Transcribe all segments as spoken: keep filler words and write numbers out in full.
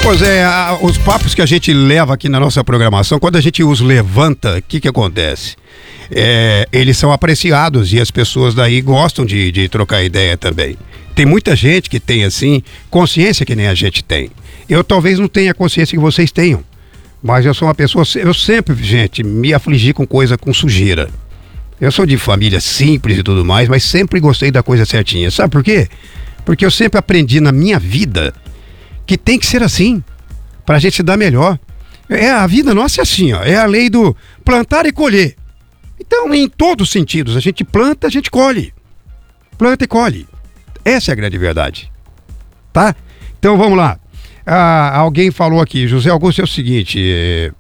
Pois é, a, os papos que a gente leva aqui na nossa programação, quando a gente os levanta, o que que acontece? É, eles são apreciados e as pessoas daí gostam de, de trocar ideia também. Tem muita gente que tem, assim, consciência que nem a gente tem. Eu talvez não tenha a consciência que vocês tenham, mas eu sou uma pessoa, eu sempre, gente, me afligi com coisa, com sujeira. Eu sou de família simples e tudo mais, mas sempre gostei da coisa certinha. Sabe por quê? Porque eu sempre aprendi na minha vida que tem que ser assim, pra gente se dar melhor. É, a vida nossa é assim, ó, é a lei do plantar e colher. Então, em todos os sentidos, a gente planta, a gente colhe. Planta e colhe. Essa é a grande verdade. Tá? Então, vamos lá. Ah, alguém falou aqui, José Augusto, é o seguinte... É...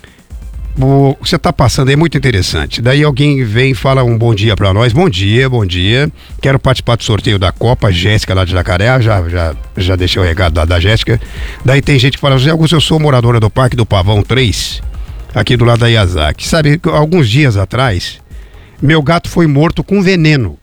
O que você está passando é muito interessante. Daí alguém vem e fala um bom dia para nós. Bom dia, bom dia. Quero participar do sorteio da Copa. Jéssica lá de Jacaré. Já, já, já deixei o recado da, da Jéssica. Daí tem gente que fala: José Augusto, eu sou moradora do Parque do Pavão três, aqui do lado da Yazaki. Sabe, alguns dias atrás, meu gato foi morto com veneno,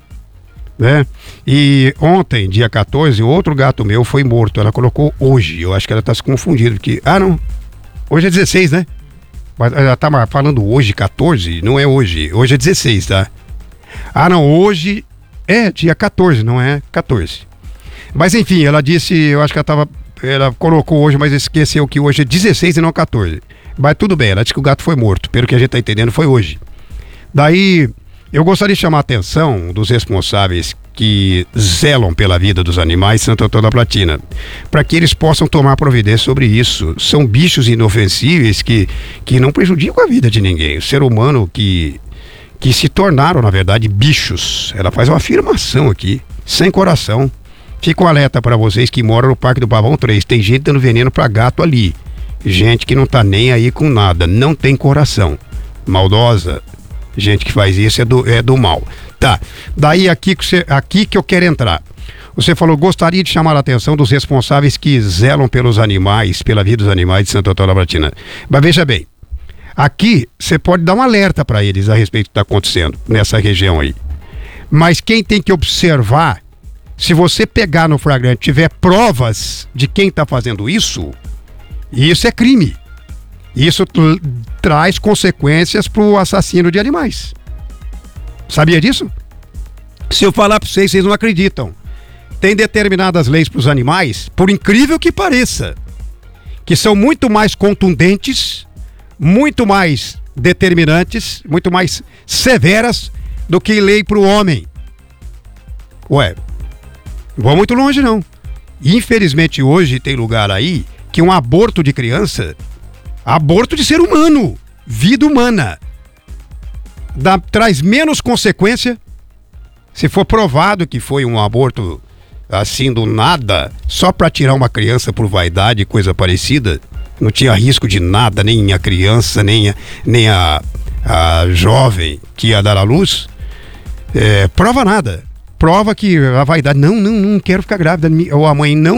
né? E ontem, dia quatorze, outro gato meu foi morto. Ela colocou hoje. Eu acho que ela está se confundindo, porque... Ah, não. Hoje é dezesseis, né? Mas ela tá falando hoje, quatorze? Não é hoje. Hoje é dezesseis, tá? Ah, não. Hoje é dia quatorze, não é quatorze. Mas enfim, ela disse, eu acho que ela tava... Ela colocou hoje, mas esqueceu que hoje é dezesseis e não quatorze. Mas tudo bem, ela disse que o gato foi morto. Pelo que a gente tá entendendo, foi hoje. Daí, eu gostaria de chamar a atenção dos responsáveis que zelam pela vida dos animais Santo Antônio da Platina, para que eles possam tomar providência sobre isso. São bichos inofensíveis que, que não prejudicam a vida de ninguém. O ser humano que, que se tornaram, na verdade, bichos. Ela faz uma afirmação aqui, sem coração. Fica um alerta para vocês que moram no Parque do Pavão três. Tem gente dando veneno para gato ali. Gente que não tá nem aí com nada, não tem coração. Maldosa. Gente que faz isso é do, é do mal. Tá, daí aqui que, você, aqui que eu quero entrar. Você falou, gostaria de chamar a atenção dos responsáveis que zelam pelos animais, pela vida dos animais de Santo Antônio da Platina. Mas veja bem, aqui você pode dar um alerta para eles a respeito do que está acontecendo nessa região aí. Mas quem tem que observar, se você pegar no flagrante, tiver provas de quem está fazendo isso, isso é crime. Isso t- traz consequências para o assassino de animais. Sabia disso? Se eu falar para vocês, vocês não acreditam. Tem determinadas leis para os animais, por incrível que pareça, que são muito mais contundentes, muito mais determinantes, muito mais severas do que lei para o homem. Ué, não vou muito longe não. Infelizmente hoje tem lugar aí que um aborto de criança, aborto de ser humano, vida humana, dá, traz menos consequência. Se for provado que foi um aborto assim do nada, só para tirar uma criança por vaidade e coisa parecida, não tinha risco de nada, nem a criança, nem a, nem a, a jovem que ia dar à luz, é, prova nada. Prova que a vaidade, não, não, não quero ficar grávida, ou a mãe não